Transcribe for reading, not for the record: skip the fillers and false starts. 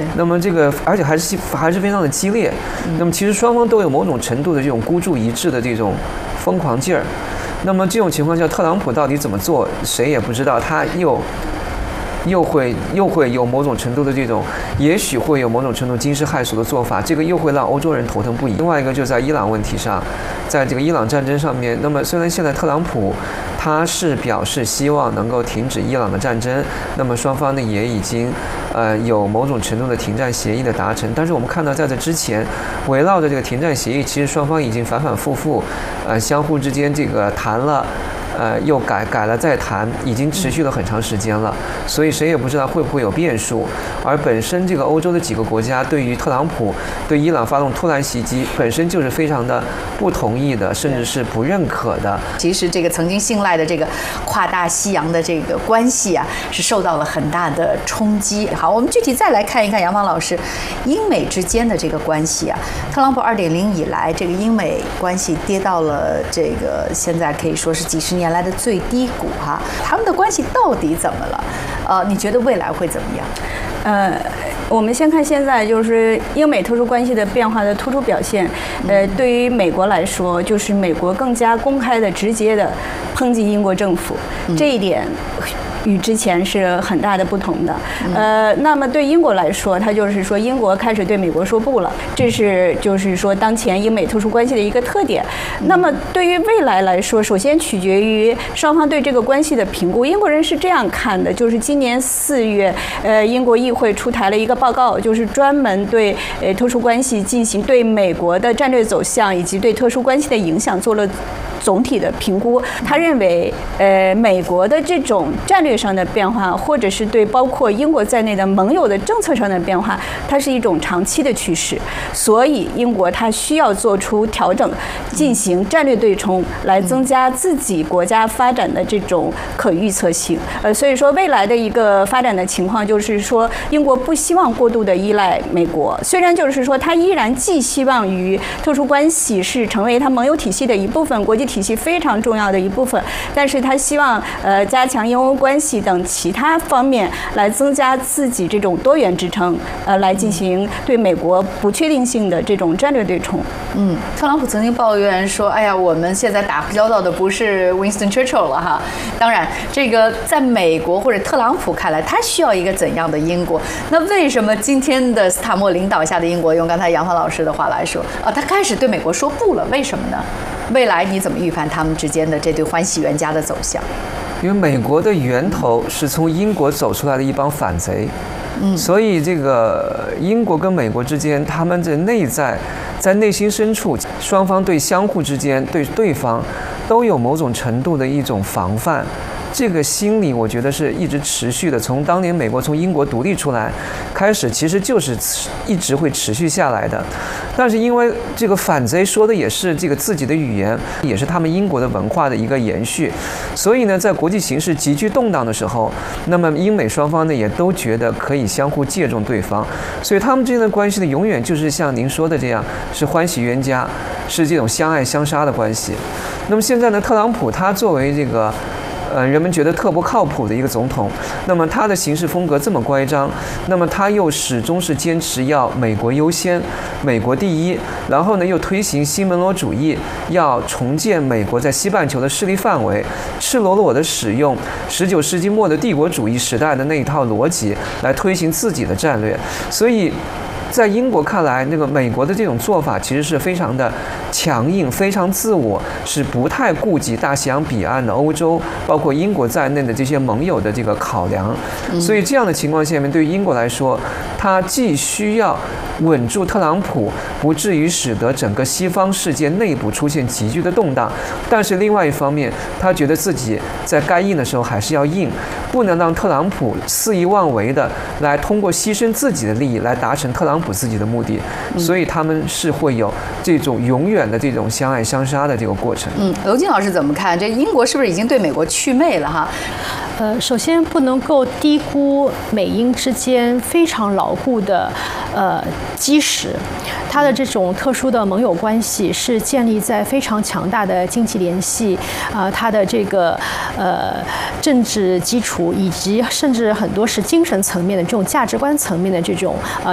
那么这个而且还是非常的激烈。那么其实双方都有某种程度的这种孤注一掷的这种疯狂劲儿。那么这种情况下，特朗普到底怎么做，谁也不知道。他又会有某种程度的这种，也许会有某种程度惊世骇俗的做法，这个又会让欧洲人头疼不已。另外一个就在伊朗问题上，在这个伊朗战争上面，那么虽然现在特朗普他是表示希望能够停止伊朗的战争，那么双方呢也已经有某种程度的停战协议的达成，但是我们看到在这之前，围绕着这个停战协议，其实双方已经反反复复相互之间这个谈了。又改了再谈，已经持续了很长时间了，所以谁也不知道会不会有变数。而本身这个欧洲的几个国家对于特朗普对伊朗发动突然袭击，本身就是非常的不同意的，甚至是不认可的。 其实这个曾经信赖的这个跨大西洋的这个关系啊，是受到了很大的冲击。好，我们具体再来看一看杨芳老师，英美之间的这个关系啊，特朗普2.0以来，这个英美关系跌到了这个现在可以说是几十年来的最低谷哈，他们的关系到底怎么了？你觉得未来会怎么样？ 我们先看现在就是英美特殊关系的变化的突出表现。对于美国来说，就是美国更加公开的、直接的抨击英国政府，这一点与之前是很大的不同的。那么对英国来说，它就是说英国开始对美国说不了，这是就是说当前英美特殊关系的一个特点。那么对于未来来说，首先取决于双方对这个关系的评估。英国人是这样看的，就是今年4月，英国议会出台了一个报告，就是专门对特殊关系进行对美国的战略走向以及对特殊关系的影响做了总体的评估。他认为，美国的这种战略上的变化，或者是对包括英国在内的盟友的政策上的变化，它是一种长期的趋势。所以，英国它需要做出调整，进行战略对冲，来增加自己国家发展的这种可预测性。所以说，未来的一个发展的情况就是说，英国不希望过度的依赖美国，虽然就是说，它依然寄希望于特殊关系是成为它盟友体系的一部分，国际体系非常重要的一部分，但是他希望加强英欧关系等其他方面来增加自己这种多元支撑，来进行对美国不确定性的这种战略对冲。 特朗普曾经抱怨说：“哎呀，我们现在打交道的不是 Winston Churchill 了哈。”当然，这个在美国或者特朗普看来，他需要一个怎样的英国？那为什么今天的斯塔默领导下的英国，用刚才杨芳老师的话来说，他开始对美国说不了？为什么呢？未来你怎么预判他们之间的这对欢喜冤家的走向？ 因为美国的源头是从英国走出来的一帮反贼，所以这个英国跟美国之间，他们的内在在内心深处，双方对相互之间对对方都有某种程度的一种防范。这个心理我觉得是一直持续的，从当年美国从英国独立出来开始，其实就是一直会持续下来的。但是因为这个反贼说的也是这个自己的语言，也是他们英国的文化的一个延续，所以呢，在国际形势急剧动荡的时候，那么英美双方呢也都觉得可以相互借重对方，所以他们之间的关系呢永远就是像您说的这样，是欢喜冤家，是这种相爱相杀的关系。那么现在呢，特朗普他作为这个人们觉得特不靠谱的一个总统，那么他的行事风格这么乖张，那么他又始终是坚持要美国优先，美国第一，然后呢又推行新门罗主义，要重建美国在西半球的势力范围，赤裸裸地使用19世纪末的帝国主义时代的那一套逻辑来推行自己的战略，所以在英国看来，那个美国的这种做法其实是非常的强硬，非常自我，是不太顾及大西洋彼岸的欧洲，包括英国在内的这些盟友的这个考量。所以这样的情况下面，对于英国来说，它既需要稳住特朗普，不至于使得整个西方世界内部出现急剧的动荡，但是另外一方面，他觉得自己在该硬的时候还是要硬，不能让特朗普肆意妄为的来通过牺牲自己的利益来达成特朗普自己的目的，所以他们是会有这种永远的这种相爱相杀的这个过程。 娄静老师怎么看？这英国是不是已经对美国祛魅了哈？ 首先不能够低估美英之间非常牢固的基石，它的这种特殊的盟友关系是建立在非常强大的经济联系，它的这个政治基础以及甚至很多是精神层面的这种价值观层面的这种